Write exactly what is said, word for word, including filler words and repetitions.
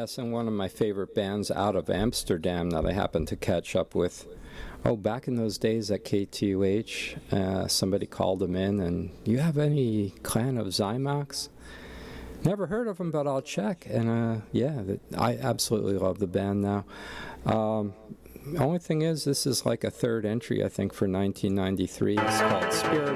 guessing one of my favorite bands out of Amsterdam that I happened to catch up with. Oh, back in those days at K T U H, uh, somebody called them in, and you have any Clan of Zymax? Never heard of them, but I'll check. And uh, yeah, I absolutely love the band now. Um, only thing is, this is like a third entry, I think, for nineteen ninety-three. It's called Spirit